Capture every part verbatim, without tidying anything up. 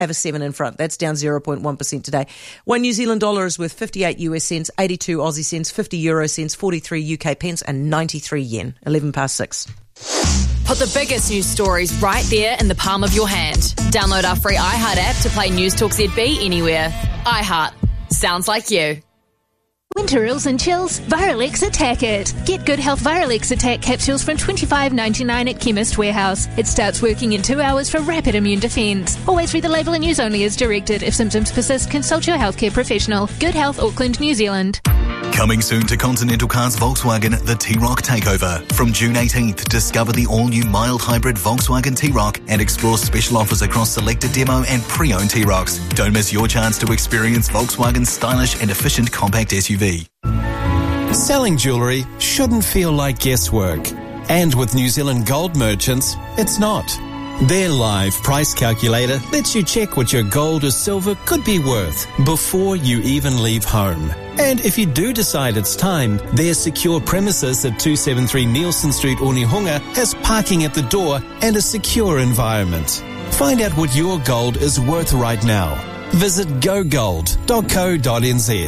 have a seven in front. That's down zero point one percent today. One New Zealand dollar is worth fifty-eight U S cents, eighty-two Aussie cents, fifty Euro cents, forty-three U K pence, and ninety-three yen. eleven past six. Put the biggest news stories right there in the palm of your hand. Download our free iHeart app to play News Talk Z B anywhere. iHeart. Sounds like you. Winter ills and chills, Viralex Attack It. Get Good Health Viralex Attack capsules from twenty-five ninety-nine at Chemist Warehouse. It starts working in two hours for rapid immune defence. Always read the label and use only as directed. If symptoms persist, consult your healthcare professional. Good Health Auckland, New Zealand. Coming soon to Continental Cars Volkswagen, the T-Roc Takeover. From June eighteenth, discover the all-new mild hybrid Volkswagen T-Roc and explore special offers across selected demo and pre-owned T-Rocs. Don't miss your chance to experience Volkswagen's stylish and efficient compact S U V. Selling jewellery shouldn't feel like guesswork. And with New Zealand Gold Merchants, it's not. Their live price calculator lets you check what your gold or silver could be worth before you even leave home. And if you do decide it's time, their secure premises at two seventy-three Nielsen Street, Onehunga has parking at the door and a secure environment. Find out what your gold is worth right now. Visit go gold dot co dot n z.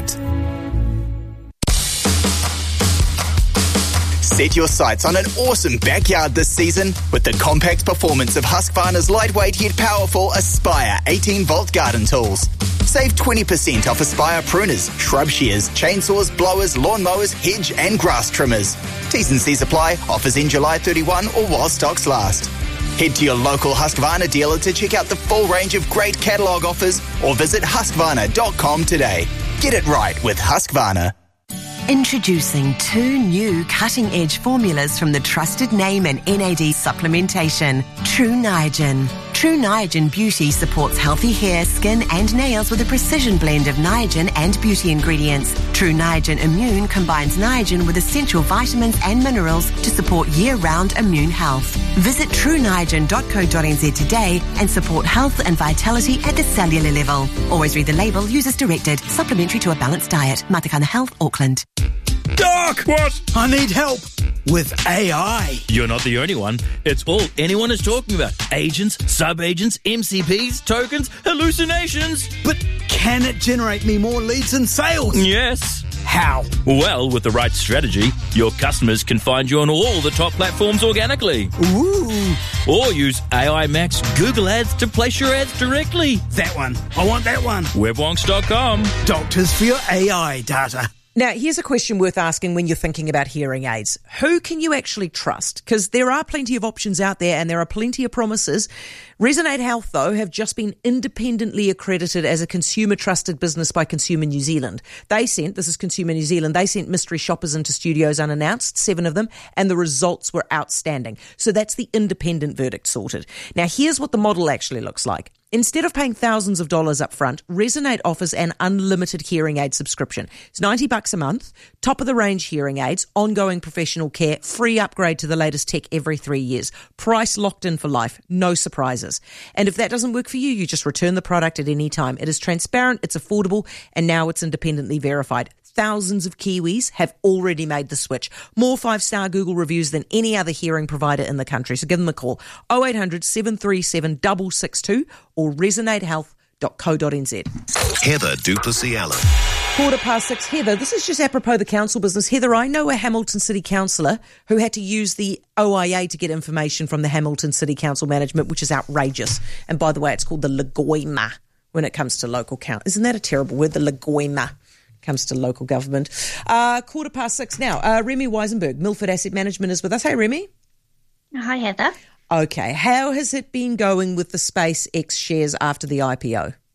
Set your sights on an awesome backyard this season with the compact performance of Husqvarna's lightweight yet powerful Aspire eighteen volt garden tools. Save twenty percent off Aspire pruners, shrub shears, chainsaws, blowers, lawnmowers, hedge and grass trimmers. T's and C's apply. Offers in July thirty-first or while stocks last. Head to your local Husqvarna dealer to check out the full range of great catalogue offers or visit Husqvarna dot com today. Get it right with Husqvarna. Introducing two new cutting-edge formulas from the trusted name in N A D supplementation, True Niagen. True Niagen Beauty supports healthy hair, skin and nails with a precision blend of Niagen and beauty ingredients. True Niagen Immune combines Niagen with essential vitamins and minerals to support year-round immune health. Visit true niagen dot co dot n z today and support health and vitality at the cellular level. Always read the label, use as directed. Supplementary to a balanced diet. Matakana Health, Auckland. Doc! What? I need help with A I. You're not the only one. It's all anyone is talking about. Agents, sub-agents, M C Ps, tokens, hallucinations. But can it generate me more leads and sales? Yes. How? Well, with the right strategy, your customers can find you on all the top platforms organically. Ooh. Or use A I Max Google Ads to place your ads directly. That one. I want that one. webwonks dot com. Doctors for your A I data. Now, here's a question worth asking when you're thinking about hearing aids. Who can you actually trust? Because there are plenty of options out there and there are plenty of promises. Resonate Health, though, have just been independently accredited as a consumer trusted business by Consumer New Zealand. They sent, this is Consumer New Zealand, they sent mystery shoppers into studios unannounced, seven of them, and the results were outstanding. So that's the independent verdict sorted. Now, here's what the model actually looks like. Instead of paying thousands of dollars up front, Resonate offers an unlimited hearing aid subscription. It's ninety bucks a month, top of the range hearing aids, ongoing professional care, free upgrade to the latest tech every three years. Price locked in for life, no surprises. And if that doesn't work for you, you just return the product at any time. It is transparent, it's affordable, and now it's independently verified. Thousands of Kiwis have already made the switch. More five-star Google reviews than any other hearing provider in the country. So give them a call. oh eight hundred, seven three seven, six six two or resonate health dot co dot n z. Heather Duplessis Allen. Quarter past six. Heather, this is just apropos the council business. Heather, I know a Hamilton City councillor who had to use the O I A to get information from the Hamilton City Council management, which is outrageous. And by the way, it's called the Lagoima when it comes to local council. Isn't that a terrible word, the Lagoima? Comes to local government. Uh, quarter past six now. Uh, Remy Weisenberg, Milford Asset Management, is with us. Hey, Remy. Hi, Heather. Okay. How has it been going with the SpaceX shares after the I P O?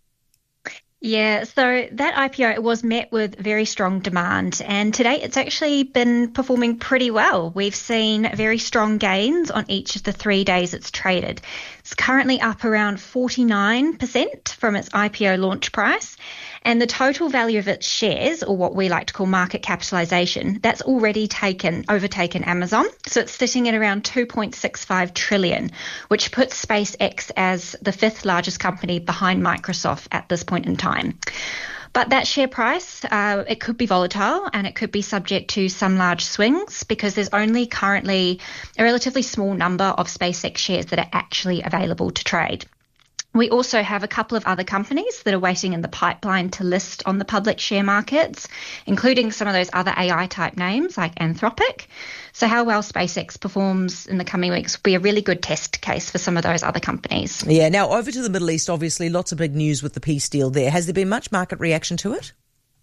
Yeah, so that I P O was met with very strong demand, and today it's actually been performing pretty well. We've seen very strong gains on each of the three days it's traded. It's currently up around forty-nine percent from its I P O launch price, and the total value of its shares, or what we like to call market capitalisation, that's already taken overtaken Amazon. So it's sitting at around two point six five trillion, which puts SpaceX as the fifth largest company behind Microsoft at this point in time. But that share price, uh, it could be volatile and it could be subject to some large swings because there's only currently a relatively small number of SpaceX shares that are actually available to trade. We also have a couple of other companies that are waiting in the pipeline to list on the public share markets, including some of those other A I-type names like Anthropic. So how well SpaceX performs in the coming weeks will be a really good test case for some of those other companies. Yeah, now over to the Middle East, obviously, lots of big news with the peace deal there. Has there been much market reaction to it?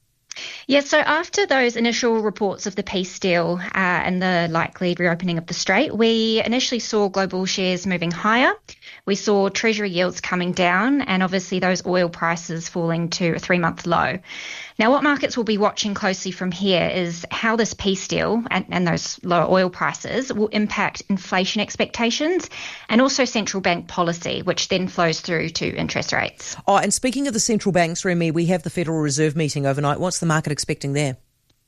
Yes, so after those initial reports of the peace deal uh, and the likely reopening of the Strait, we initially saw global shares moving higher. We saw Treasury yields coming down and obviously those oil prices falling to a three-month low. Now, what markets will be watching closely from here is how this peace deal and, and those lower oil prices will impact inflation expectations and also central bank policy, which then flows through to interest rates. Oh, and speaking of the central banks, Remy, we have the Federal Reserve meeting overnight. What's the market expecting there?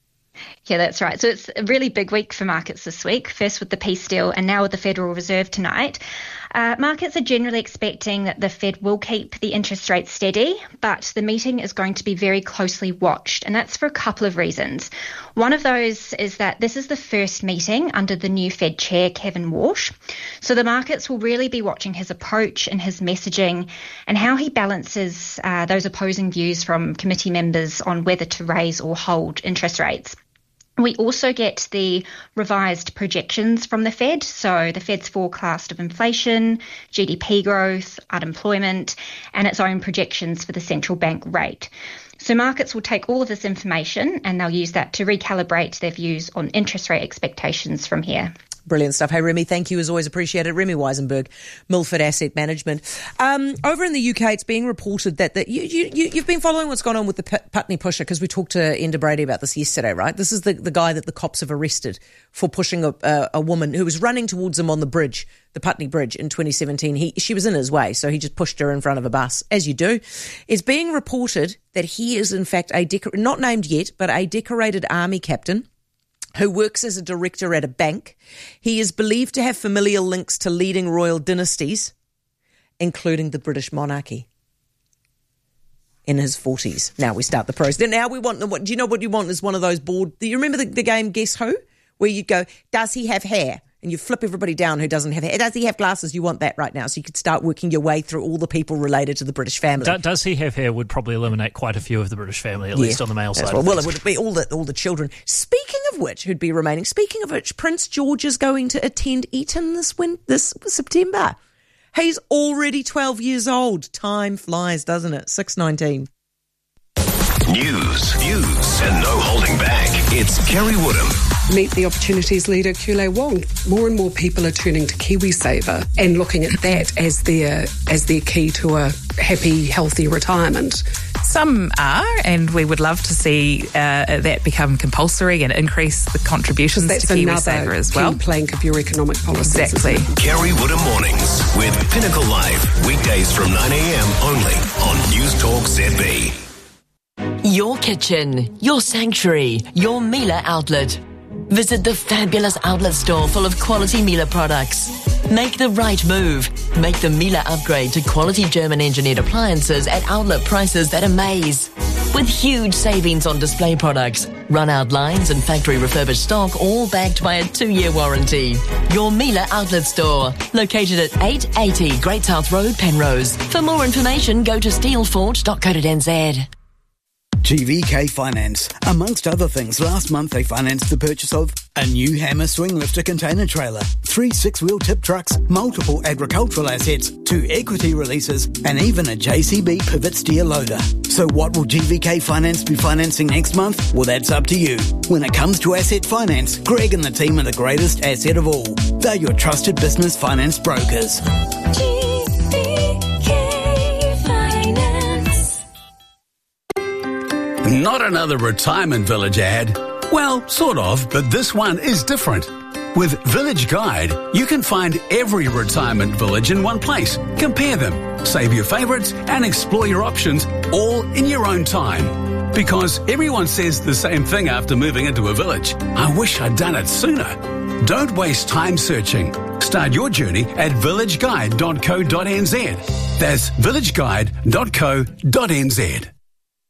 Yeah, that's right. So it's a really big week for markets this week, first with the peace deal and now with the Federal Reserve tonight. Uh, markets are generally expecting that the Fed will keep the interest rate steady, but the meeting is going to be very closely watched, and that's for a couple of reasons. One of those is that this is the first meeting under the new Fed chair, Kevin Warsh. So the markets will really be watching his approach and his messaging and how he balances uh, those opposing views from committee members on whether to raise or hold interest rates. We also get the revised projections from the Fed, so the Fed's forecast of inflation, G D P growth, unemployment, and its own projections for the central bank rate. So markets will take all of this information and they'll use that to recalibrate their views on interest rate expectations from here. Brilliant stuff. Hey, Remy, thank you as always. Appreciate it. Remy Weisenberg, Milford Asset Management. Um, over in the U K, it's being reported that, that you, you, you've been following what's gone on with the Putney Pusher, because we talked to Enda Brady about this yesterday, right? This is the, the guy that the cops have arrested for pushing a, a, a woman who was running towards him on the bridge, the Putney Bridge in twenty seventeen. He, she was in his way, so he just pushed her in front of a bus, as you do. It's being reported that he is, in fact, a decor- not named yet, but a decorated army captain who works as a director at a bank. He is believed to have familial links to leading royal dynasties, including the British monarchy, in his forties. Now we start the process. Now we want, what do you know what you want is one of those board, do you remember the, the game Guess Who? Where you go, does he have hair? And you flip everybody down who doesn't have hair. Does he have glasses? You want that right now. So you could start working your way through all the people related to the British family. Do, does he have hair would probably eliminate quite a few of the British family, at yeah, least on the male side. Well, of well, it would be all the, all the children. Speaking of which, who'd be remaining, speaking of which, Prince George is going to attend Eton this, win, this September. He's already twelve years old. Time flies, doesn't it? six nineteen. News, views, and no holding back. It's Kerry Woodham. Meet the Opportunities leader, Kule Wong. More and more people are turning to KiwiSaver and looking at that as their as their key to a happy, healthy retirement. Some are, and we would love to see uh, that become compulsory and increase the contributions that's to KiwiSaver as well. Key plank of your economic policy. Exactly. Kerry Woodham Mornings with Pinnacle Live, weekdays from nine a.m. only on News Talk Z B. Your kitchen, your sanctuary, your Miele outlet. Visit the fabulous outlet store full of quality Miele products. Make the right move. Make the Miele upgrade to quality German-engineered appliances at outlet prices that amaze. With huge savings on display products, run-out lines and factory refurbished stock, all backed by a two-year warranty. Your Miele outlet store, located at eight eighty Great South Road, Penrose. For more information, go to steelfort dot co dot n z. G V K Finance. Amongst other things, last month they financed the purchase of a new Hammer swing lifter container trailer, three six-wheel tip trucks, multiple agricultural assets, two equity releases, and even a J C B pivot steer loader. So what will G V K Finance be financing next month? Well, that's up to you. When it comes to asset finance, Greg and the team are the greatest asset of all. They're your trusted business finance brokers. G V K Finance. Not another retirement village ad. Well, sort of, but this one is different. With Village Guide, you can find every retirement village in one place. Compare them, save your favourites, and explore your options all in your own time. Because everyone says the same thing after moving into a village. I wish I'd done it sooner. Don't waste time searching. Start your journey at village guide dot co dot n z. That's village guide dot co dot n z.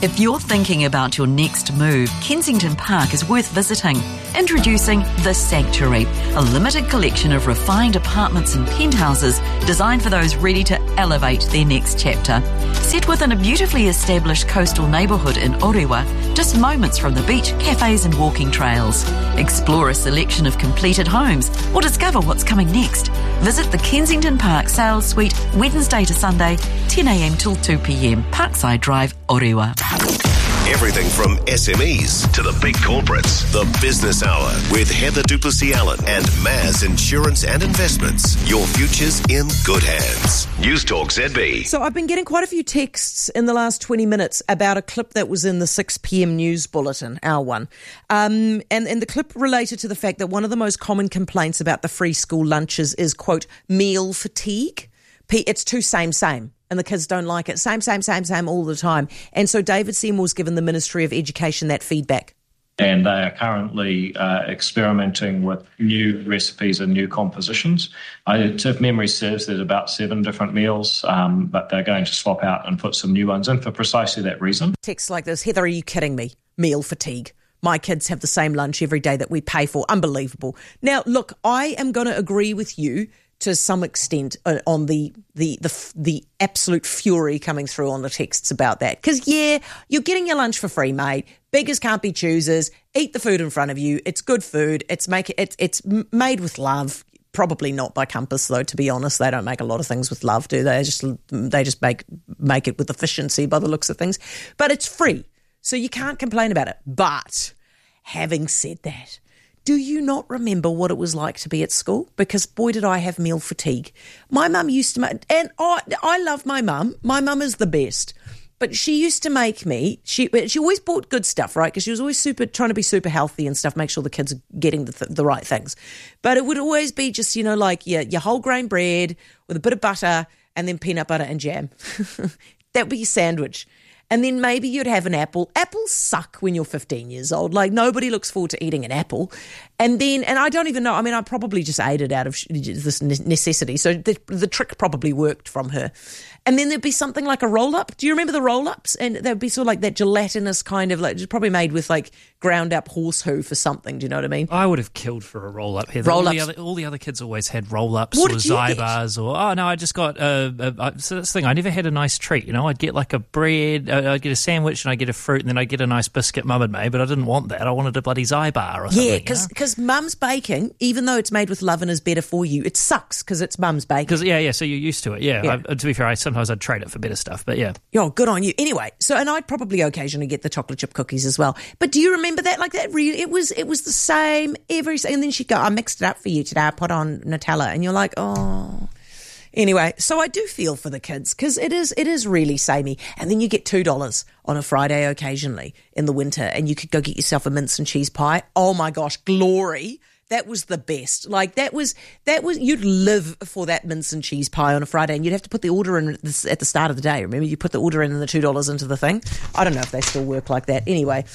If you're thinking about your next move, Kensington Park is worth visiting. Introducing The Sanctuary, a limited collection of refined apartments and penthouses designed for those ready to elevate their next chapter. Set within a beautifully established coastal neighbourhood in Orewa, just moments from the beach, cafes and walking trails. Explore a selection of completed homes or discover what's coming next. Visit the Kensington Park Sales Suite Wednesday to Sunday, ten a.m. till two p.m. Parkside Drive, Orewa. Everything from S M Es to the big corporates. The Business Hour with Heather Duplessis-Allen and Maz Insurance and Investments. Your future's in good hands. News Talk Z B. So I've been getting quite a few texts in the last twenty minutes about a clip that was in the six p.m. news bulletin, our one. Um, and, and the clip related to the fact that one of the most common complaints about the free school lunches is, quote, meal fatigue. It's too same, same. And the kids don't like it. Same, same, same, same all the time. And so David Seymour's given the Ministry of Education that feedback. And they are currently uh, experimenting with new recipes and new compositions. I, if memory serves, there's about seven different meals, um, but they're going to swap out and put some new ones in for precisely that reason. Texts like this: Heather, are you kidding me? Meal fatigue. My kids have the same lunch every day that we pay for. Unbelievable. Now, look, I am going to agree with you to some extent uh, on the, the the the absolute fury coming through on the texts about that. Because, yeah, you're getting your lunch for free, mate. Beggars can't be choosers. Eat the food in front of you. It's good food. It's make it, it's it's made with love. Probably not by Compass, though, to be honest. They don't make a lot of things with love, do they? They just, they just make, make it with efficiency by the looks of things. But it's free, so you can't complain about it. But having said that, do you not remember what it was like to be at school? Because boy, did I have meal fatigue. My mum used to make, and I, I love my mum. My mum is the best. But she used to make me, she she always bought good stuff, right? Because she was always super, trying to be super healthy and stuff, make sure the kids are getting the, th- the right things. But it would always be just, you know, like your, your whole grain bread with a bit of butter and then peanut butter and jam. That would be your sandwich. And then maybe you'd have an apple. Apples suck when you're fifteen years old. Like, nobody looks forward to eating an apple. And then, and I don't even know, I mean, I probably just ate it out of this necessity. So the, the trick probably worked from her. And then there'd be something like a roll-up. Do you remember the roll-ups? And there'd be sort of like that gelatinous kind of, like, probably made with like ground up horse hoof or something. Do you know what I mean? I would have killed for a roll-up here. Roll-ups. All the other, all the other kids always had roll-ups What or did you get? Zybars or, oh no, I just got a, a, a, so that's the thing, I never had a nice treat, you know. I'd get like a bread, uh, I'd get a sandwich and I'd get a fruit and then I'd get a nice biscuit mum had made, but I didn't want that. I wanted a bloody Zybar or something. Yeah, because you know? Mum's baking, even though it's made with love and is better for you, it sucks because it's mum's baking. Because yeah, yeah, so you're used to it. Yeah, Yeah. I, to be fair, I, sometimes I'd trade it for better stuff, but yeah. Oh, good on you. Anyway, so, and I'd probably occasionally get the chocolate chip cookies as well. But do you remember that? Like that really, it was it was the same every, and then she'd go, I mixed it up for you today, I put on Nutella, and you're like, oh. Anyway, so I do feel for the kids because it is it is really samey. And then you get two dollars on a Friday occasionally in the winter and you could go get yourself a mince and cheese pie. Oh my gosh, glory. That was the best. Like that was, that was, you'd live for that mince and cheese pie on a Friday and you'd have to put the order in at the start of the day. Remember, you put the order in and the two dollars into the thing. I don't know if they still work like that. Anyway,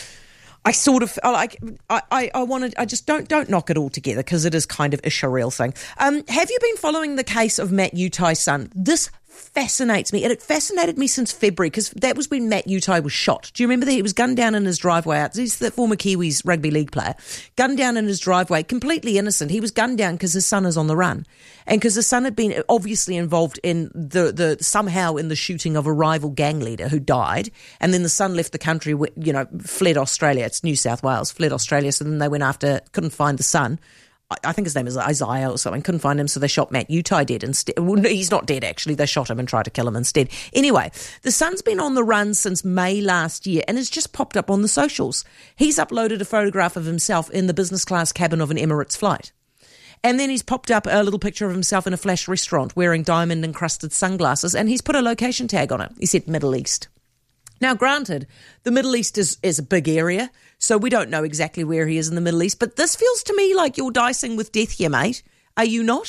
I sort of like I, I, I wanted I just don't don't knock it all together because it is kind of a surreal thing. Um, have you been following the case of Matt Utai's son? This fascinates me, and it fascinated me since February because that was when Matt Utai was shot. Do you remember that he was gunned down in his driveway? Out, he's the former Kiwis rugby league player, gunned down in his driveway, completely innocent. He was gunned down because his son is on the run, and because his son had been obviously involved in the the somehow in the shooting of a rival gang leader who died, and then the son left the country, you know, fled Australia. It's New South Wales, fled Australia. So then they went after, couldn't find the son. I think his name is Isaiah or something. Couldn't find him, so they shot Matt Utai dead instead. Well, no, he's not dead, actually. They shot him and tried to kill him instead. Anyway, the son's been on the run since May last year and has just popped up on the socials. He's uploaded a photograph of himself in the business class cabin of an Emirates flight. And then he's popped up a little picture of himself in a flash restaurant wearing diamond-encrusted sunglasses, and he's put a location tag on it. He said Middle East. Now, granted, the Middle East is, is a big area, so we don't know exactly where he is in the Middle East, but this feels to me like you're dicing with death here, mate. Are you not?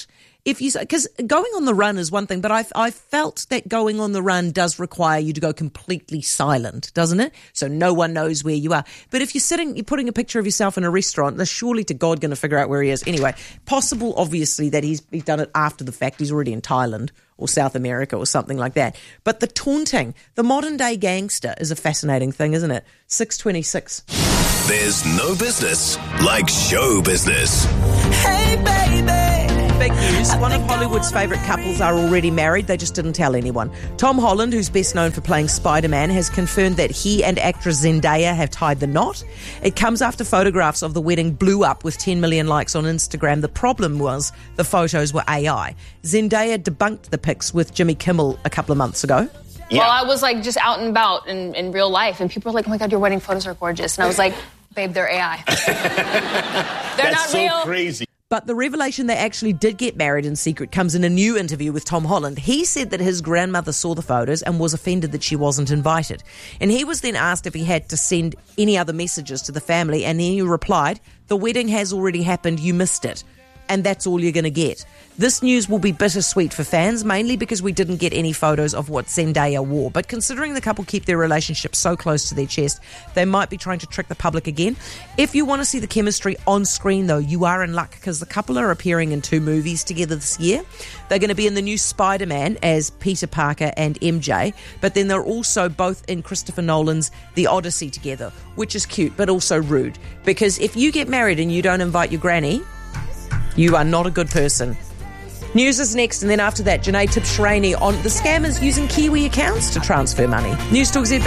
if you, because going on the run is one thing, but I I felt that going on the run does require you to go completely silent, doesn't it? So no one knows where you are. But if you're sitting, you're putting a picture of yourself in a restaurant, they're surely to God going to figure out where he is. Anyway, possible, obviously, that he's, he's done it after the fact. He's already in Thailand or South America or something like that. But the taunting, the modern day gangster is a fascinating thing, isn't it? six twenty-six. There's no business like show business. Hey, baby. Big news. One of Hollywood's favourite couples are already married. They just didn't tell anyone. Tom Holland, who's best known for playing Spider-Man, has confirmed that he and actress Zendaya have tied the knot. It comes after photographs of the wedding blew up with ten million likes on Instagram. The problem was the photos were A I. Zendaya debunked the pics with Jimmy Kimmel a couple of months ago. Yeah. Well, I was like just out and about in, in real life, and people were like, "Oh my God, your wedding photos are gorgeous," and I was like, "Babe, they're A I. They're That's not so real." Crazy. But the revelation they actually did get married in secret comes in a new interview with Tom Holland. He said that his grandmother saw the photos and was offended that she wasn't invited. And he was then asked if he had to send any other messages to the family, and he replied, "The wedding has already happened, you missed it. And that's all you're going to get." This news will be bittersweet for fans, mainly because we didn't get any photos of what Zendaya wore. But considering the couple keep their relationship so close to their chest, they might be trying to trick the public again. If you want to see the chemistry on screen, though, you are in luck, because the couple are appearing in two movies together this year. They're going to be in the new Spider-Man as Peter Parker and M J, but then they're also both in Christopher Nolan's The Odyssey together, which is cute, but also rude. Because if you get married and you don't invite your granny, you are not a good person. News is next, and then after that, Janae Tibshraeny on the scammers using Kiwi accounts to transfer money. News Talk Z B.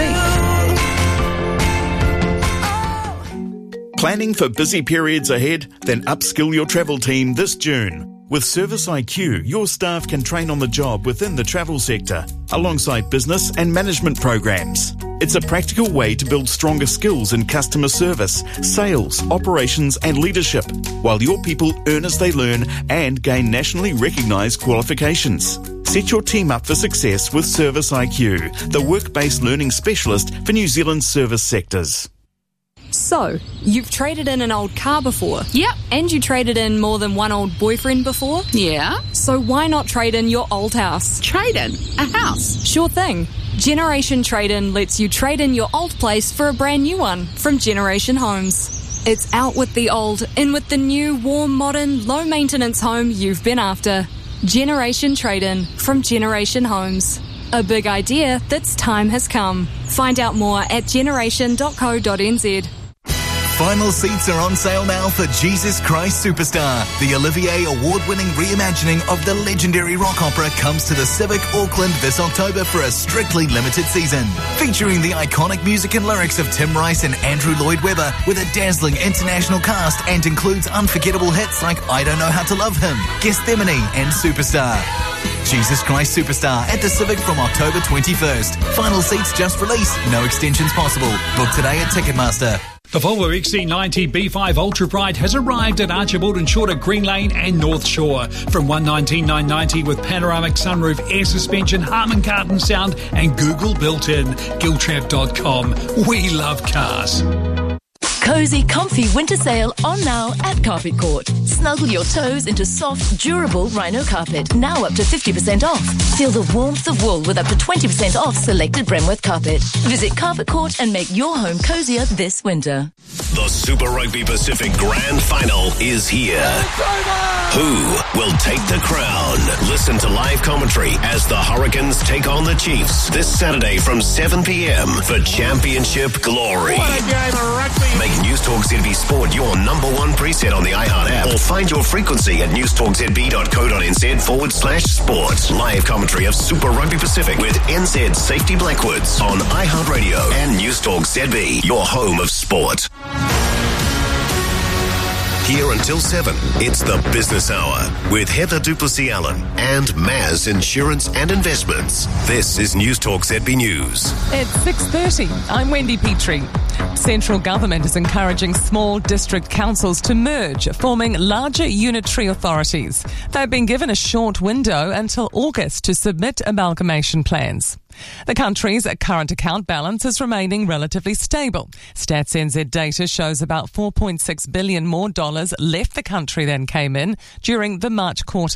Planning for busy periods ahead? Then upskill your travel team this June. With Service I Q, your staff can train on the job within the travel sector, alongside business and management programs. It's a practical way to build stronger skills in customer service, sales, operations and leadership, while your people earn as they learn and gain nationally recognised qualifications. Set your team up for success with Service I Q, the work-based learning specialist for New Zealand's service sectors. So, you've traded in an old car before? Yep. And you traded in more than one old boyfriend before? Yeah. So why not trade in your old house? Trade in? A house? Sure thing. Generation Trade-In lets you trade in your old place for a brand new one from Generation Homes. It's out with the old, in with the new, warm, modern, low-maintenance home you've been after. Generation Trade-In from Generation Homes. A big idea that's time has come. Find out more at generation dot co dot n z. Final seats are on sale now for Jesus Christ Superstar. The Olivier Award-winning reimagining of the legendary rock opera comes to the Civic Auckland this October for a strictly limited season. Featuring the iconic music and lyrics of Tim Rice and Andrew Lloyd Webber with a dazzling international cast, and includes unforgettable hits like I Don't Know How to Love Him, Gethsemane and Superstar. Jesus Christ Superstar at the Civic from October twenty-first. Final seats just released. No extensions possible. Book today at Ticketmaster. The Volvo X C ninety B five Ultra Bright has arrived at Archibald and Shorter Green Lane and North Shore. From one hundred nineteen thousand nine hundred ninety with panoramic sunroof, air suspension, Harman Kardon sound and Google built-in. Giltrap dot com. We love cars. Cozy, comfy winter sale on now at Carpet Court. Snuggle your toes into soft, durable rhino carpet. Now up to fifty percent off. Feel the warmth of wool with up to twenty percent off selected Bremworth carpet. Visit Carpet Court and make your home cozier this winter. The Super Rugby Pacific Grand Final is here. Who will take the crown? Listen to live commentary as the Hurricanes take on the Chiefs this Saturday from seven p.m. for Championship Glory. What a game of rugby. Make News Talk Z B Sport your number one preset on the iHeart app, or find your frequency at newstalkzb dot co dot n z forward slash sports. Live commentary of Super Rugby Pacific with N Z Safety Blackwoods on iHeartRadio and News Talk Z B, your home of sport. Here until seven, it's the Business Hour with Heather Duplessis-Allen and Maz Insurance and Investments. This is News Talk Z B News. It's six thirty. I'm Wendy Petrie. Central government is encouraging small district councils to merge, forming larger unitary authorities. They've been given a short window until August to submit amalgamation plans. The country's current account balance is remaining relatively stable. Stats N Z data shows about four point six billion more dollars left the country than came in during the March quarter.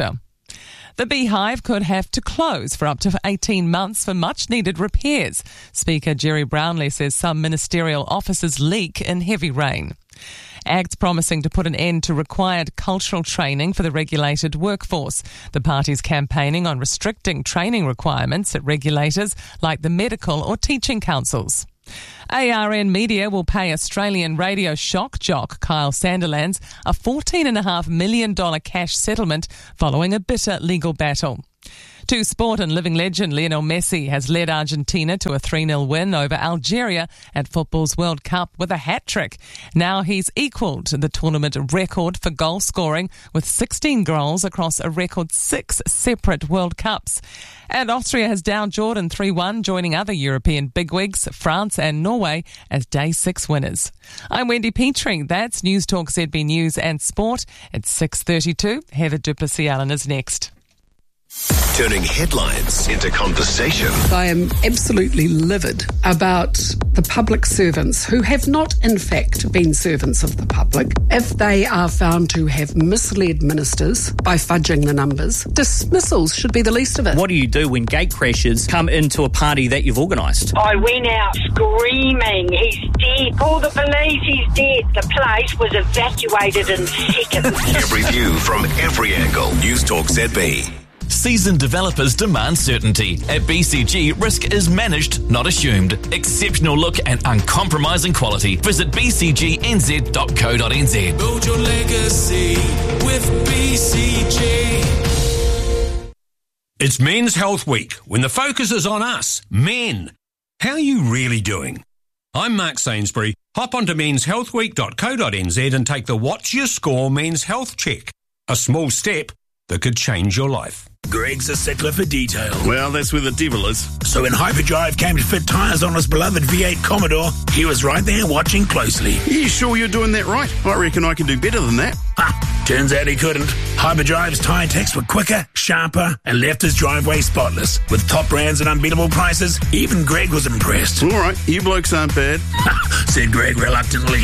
The Beehive could have to close for up to eighteen months for much-needed repairs. Speaker Jerry Brownlee says some ministerial offices leak in heavy rain. Act's promising to put an end to required cultural training for the regulated workforce. The party's campaigning on restricting training requirements at regulators like the medical or teaching councils. A R N Media will pay Australian radio shock jock Kyle Sandilands a fourteen point five million dollars cash settlement following a bitter legal battle. To sport, and living legend Lionel Messi has led Argentina to a three nil win over Algeria at football's World Cup with a hat-trick. Now he's equalled the tournament record for goal scoring with sixteen goals across a record six separate World Cups. And Austria has downed Jordan three one, joining other European bigwigs, France and Norway, as day six winners. I'm Wendy Petrie. That's News Talk Z B News and Sport. It's six thirty-two. Heather Duplessis-Allen is next. Turning headlines into conversation. I am absolutely livid about the public servants who have not, in fact, been servants of the public. If they are found to have misled ministers by fudging the numbers, dismissals should be the least of it. What do you do when gate crashers come into a party that you've organised? I went out screaming, he's dead, call the police, he's dead. The place was evacuated in seconds. Every view from every angle. News Talk Z B. Seasoned developers demand certainty. At B C G, risk is managed, not assumed. Exceptional look and uncompromising quality. Visit b c g n z dot co dot n z. Build your legacy with B C G. It's Men's Health Week, when the focus is on us, men. How are you really doing? I'm Mark Sainsbury. Hop onto mens health week dot co dot n z and take the What's Your Score Men's Health Check. A small step that could change your life. Greg's a stickler for detail. Well, that's where the devil is. So when Hyperdrive came to fit tyres on his beloved V eight Commodore, he was right there watching closely. Are you sure you're doing that right? I reckon I can do better than that. Ha! Turns out he couldn't. Hyperdrive's tyre techs were quicker, sharper, and left his driveway spotless. With top brands and unbeatable prices, even Greg was impressed. All right, you blokes aren't bad, said Greg reluctantly.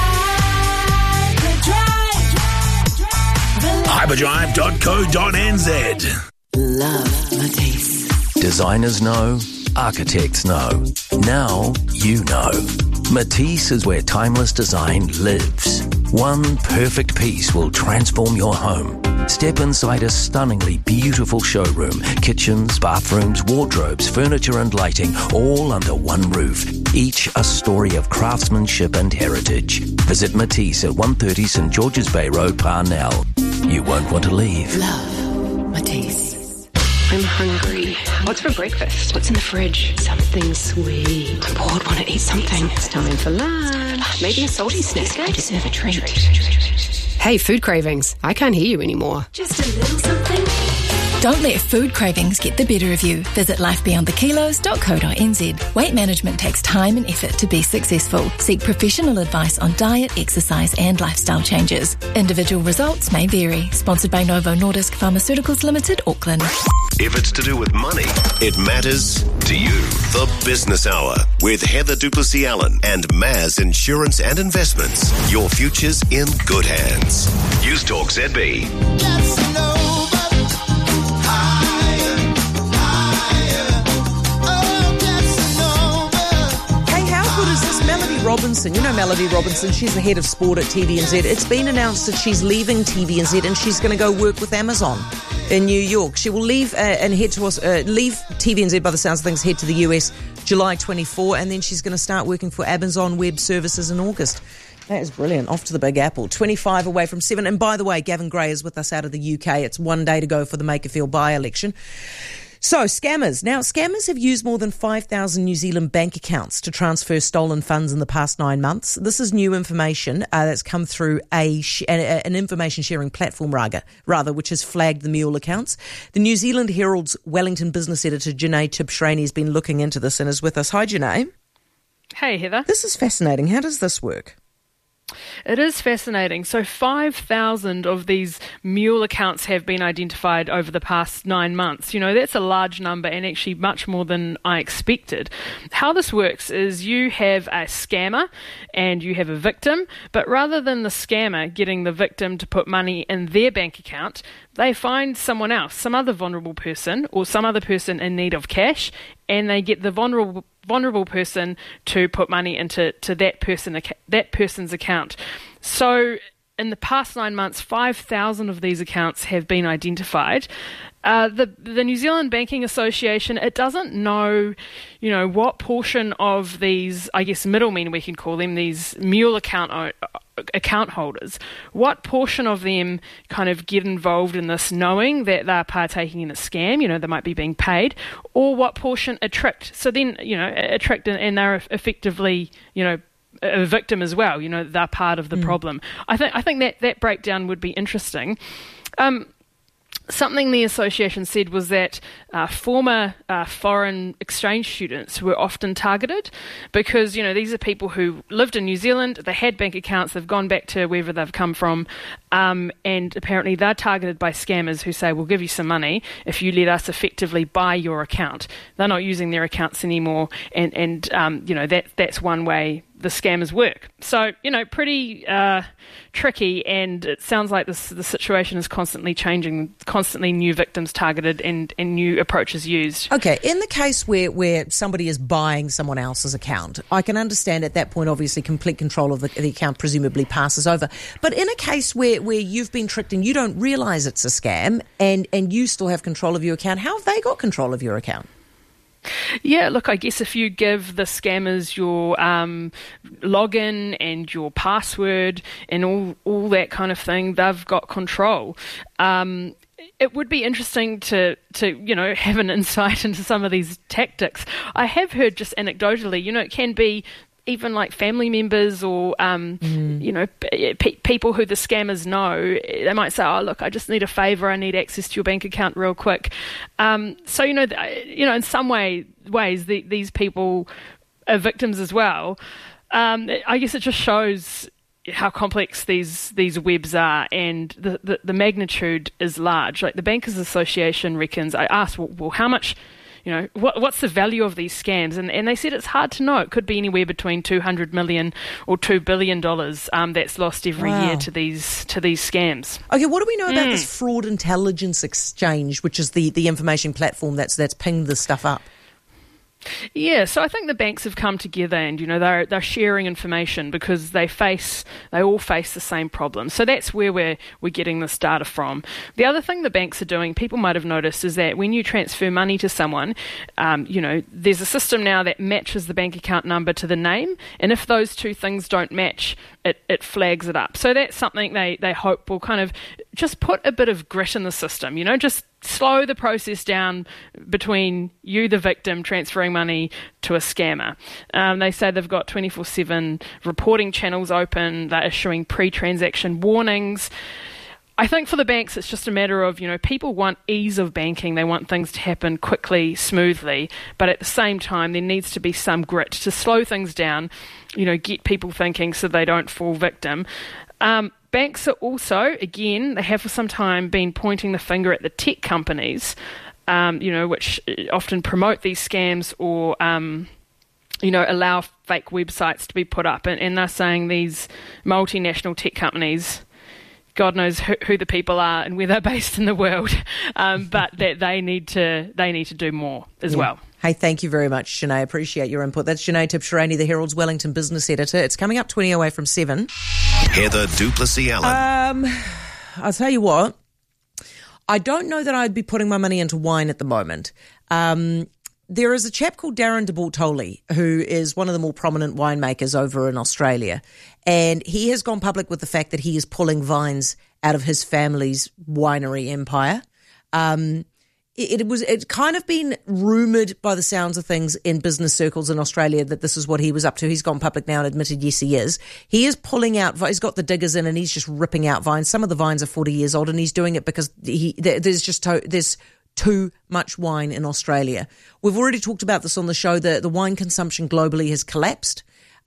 hyperdrive dot co dot n z. Love Matisse. Designers know, architects know. Now you know. Matisse is where timeless design lives. One perfect piece will transform your home. Step inside a stunningly beautiful showroom. Kitchens, bathrooms, wardrobes, furniture and lighting, all under one roof. Each a story of craftsmanship and heritage. Visit Matisse at one thirty St George's Bay Road, Parnell. You won't want to leave. Love Matisse. I'm hungry. What's for breakfast? What's in the fridge? Something sweet. I'm bored, want to eat something. It's time for lunch. Maybe a salty snack. I deserve a treat. Hey, food cravings. I can't hear you anymore. Just a little something. Don't let food cravings get the better of you. Visit life beyond the kilos dot co dot n z. Weight management takes time and effort to be successful. Seek professional advice on diet, exercise and lifestyle changes. Individual results may vary. Sponsored by Novo Nordisk Pharmaceuticals Limited, Auckland. If it's to do with money, it matters to you. The Business Hour with Heather Duplessis-Allen and Maz Insurance and Investments. Your future's in good hands. News Talk Z B. Robinson, you know Melody Robinson, she's the head of sport at T V N Z. It's been announced that she's leaving T V N Z and she's going to go work with Amazon in New York. She will leave uh, and head to us, uh, leave T V N Z by the sounds of things, head to the U S July twenty-fourth, and then she's going to start working for Amazon Web Services in August. That is brilliant. Off to the Big Apple. twenty-five away from seven. And by the way, Gavin Gray is with us out of the U K. It's one day to go for the Makerfield by-election. So, scammers. Now, scammers have used more than five thousand New Zealand bank accounts to transfer stolen funds in the past nine months. This is new information uh, that's come through a sh- an information sharing platform, Raga, rather, which has flagged the mule accounts. The New Zealand Herald's Wellington business editor, Janae Tibshraeny, has been looking into this and is with us. Hi, Janae. Hey, Heather. This is fascinating. How does this work? It is fascinating. So five thousand of these mule accounts have been identified over the past nine months. You know, that's a large number and actually much more than I expected. How this works is you have a scammer and you have a victim, but rather than the scammer getting the victim to put money in their bank account, they find someone else, some other vulnerable person or some other person in need of cash, and they get the vulnerable vulnerable person to put money into to that person that person's account. So in the past nine months, five thousand of these accounts have been identified. Uh, the the New Zealand Banking Association, it doesn't know, you know, what portion of these, I guess, middlemen, we can call them, these mule account o- account holders, what portion of them kind of get involved in this knowing that they're partaking in a scam, you know, they might be being paid, or what portion are tricked. So then, you know, are tricked and, and they're effectively, you know, a victim as well, you know, they're part of the mm. problem. I think I think that, that breakdown would be interesting. Um, Something the association said was that uh, former uh, foreign exchange students were often targeted because, you know, these are people who lived in New Zealand, they had bank accounts, they've gone back to wherever they've come from, um, and apparently they're targeted by scammers who say, we'll give you some money if you let us effectively buy your account. They're not using their accounts anymore, and, and um, you know, that that's one way the scammers work. So, you know, pretty uh, tricky, and it sounds like this the situation is constantly changing, constantly new victims targeted and, and new approaches used. Okay, in the case where, where somebody is buying someone else's account, I can understand at that point, obviously, complete control of the, the account presumably passes over. But in a case where, where you've been tricked and you don't realise it's a scam and, and you still have control of your account, how have they got control of your account? Yeah, look, I guess if you give the scammers your um, login and your password and all, all that kind of thing, they've got control. Um, it would be interesting to, to, you know, have an insight into some of these tactics. I have heard just anecdotally, you know, it can be even like family members or, um, mm. you know, p- people who the scammers know. They might say, oh, look, I just need a favour. I need access to your bank account real quick. Um, so, you know, th- you know, in some way, ways, the, these people are victims as well. Um, I guess it just shows how complex these these webs are, and the, the, the magnitude is large. Like the Bankers Association reckons, I asked, well, well how much... You know, what, what's the value of these scams? And, and they said it's hard to know. It could be anywhere between two hundred million dollars or two billion dollars um, that's lost every wow. year to these to these scams. Okay, what do we know about mm. this Fraud Intelligence Exchange, which is the, the information platform that's that's pinged this stuff up? Yeah, so I think the banks have come together and, you know, they're they're sharing information because they face they all face the same problem. So that's where we're we're getting this data from. The other thing the banks are doing, people might have noticed, is that when you transfer money to someone, um, you know, there's a system now that matches the bank account number to the name, and if those two things don't match, it, it flags it up. So that's something they, they hope will kind of just put a bit of grit in the system, you know, just slow the process down between you, the victim, transferring money to a scammer. Um, they say they've got twenty-four seven reporting channels open. They're issuing pre-transaction warnings. I think for the banks, it's just a matter of, you know, people want ease of banking. They want things to happen quickly, smoothly. But at the same time, there needs to be some grit to slow things down, you know, get people thinking so they don't fall victim. Um, Banks are also, again, they have for some time been pointing the finger at the tech companies, um, you know, which often promote these scams or, um, you know, allow fake websites to be put up. And, and they're saying these multinational tech companies, God knows who, who the people are and where they're based in the world, um, but that they need to they need to do more as yeah. well. Hey, thank you very much, Sinead. Appreciate your input. That's Sinead Tibshirani, the Herald's Wellington business editor. It's coming up twenty away from seven. Heather du Plessis-Allen. Um, I'll tell you what. I don't know that I'd be putting my money into wine at the moment. Um, there is a chap called Darren de Bortoli, who is one of the more prominent winemakers over in Australia. And he has gone public with the fact that he is pulling vines out of his family's winery empire. Um It, it was it kind of been rumoured by the sounds of things in business circles in Australia that this is what he was up to. He's gone public now and admitted, yes, he is. He is pulling out, he's got the diggers in and he's just ripping out vines. Some of the vines are forty years old and he's doing it because he there's just to, there's too much wine in Australia. We've already talked about this on the show. The, the wine consumption globally has collapsed.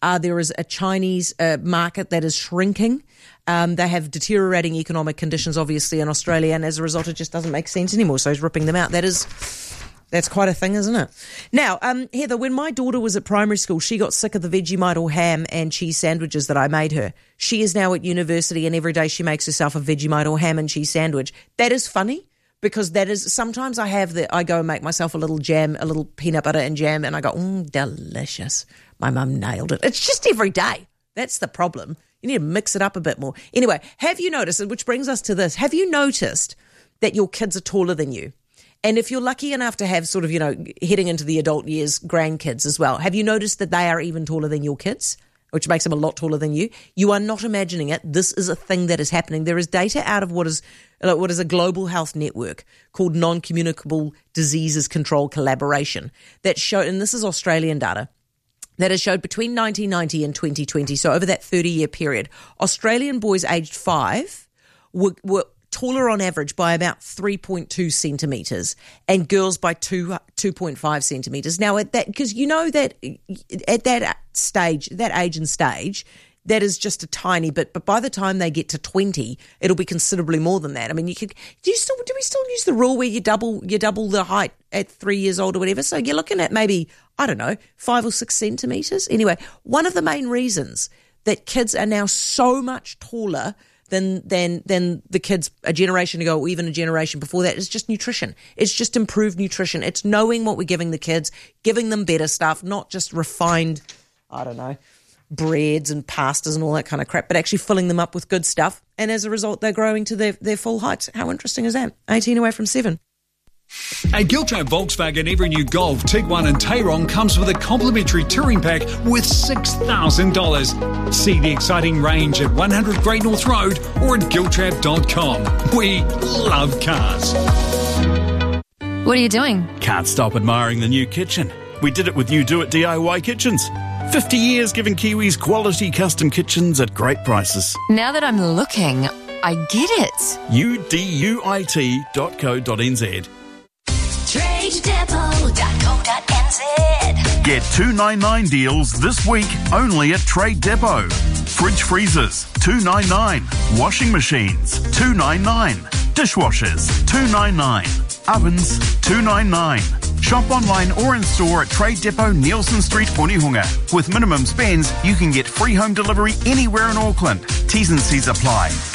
Uh, there is a Chinese uh, market that is shrinking. Um, they have deteriorating economic conditions, obviously, in Australia, and as a result, it just doesn't make sense anymore. So he's ripping them out. That is, that's quite a thing, isn't it? Now, um, Heather, when my daughter was at primary school, she got sick of the Vegemite or ham and cheese sandwiches that I made her. She is now at university, and every day she makes herself a Vegemite or ham and cheese sandwich. That is funny. Because that is, sometimes I have the, I go and make myself a little jam, a little peanut butter and jam, and I go, mm, delicious. My mum nailed it. It's just every day. That's the problem. You need to mix it up a bit more. Anyway, have you noticed, which brings us to this, have you noticed that your kids are taller than you? And if you're lucky enough to have sort of, you know, heading into the adult years, grandkids as well, have you noticed that they are even taller than your kids? Which makes them a lot taller than you. You are not imagining it. This is a thing that is happening. There is data out of what is what is a global health network called Non-Communicable Diseases Control Collaboration that showed, and this is Australian data, that has showed between nineteen ninety and twenty twenty, so over that thirty-year period, Australian boys aged five were, were taller on average by about three point two centimetres and girls by two, two point five centimetres. Now, at that, because you know that at that stage, that age and stage, that is just a tiny bit, but by the time they get to twenty, it'll be considerably more than that. I mean, you could, do you still, do we still use the rule where you double, you double the height at three years old or whatever? So you're looking at maybe, I don't know, five or six centimetres. Anyway, one of the main reasons that kids are now so much taller than than than the kids a generation ago or even a generation before that is just nutrition. It's just improved nutrition. It's knowing what we're giving the kids, giving them better stuff, not just refined, I don't know, breads and pastas and all that kind of crap, but actually filling them up with good stuff. And as a result, they're growing to their, their full heights. How interesting is that? eighteen away from seven. At Giltrap Volkswagen, every new Golf, Tiguan and Tayron comes with a complimentary touring pack worth six thousand dollars. See the exciting range at one hundred Great North Road or at giltrap dot com. We love cars. What are you doing? Can't stop admiring the new kitchen. We did it with You Do It D I Y Kitchens. fifty years giving Kiwis quality custom kitchens at great prices. Now that I'm looking, I get it. U D U I T dot co dot n z. trade depot dot co dot n z. Get two ninety-nine deals this week only at Trade Depot. Fridge freezers, two ninety-nine. Washing machines, two ninety-nine. Dishwashers, two ninety-nine. Ovens, two ninety-nine. Shop online or in store at Trade Depot, Nielsen Street, Onehunga. With minimum spends, you can get free home delivery anywhere in Auckland. T's and C's apply.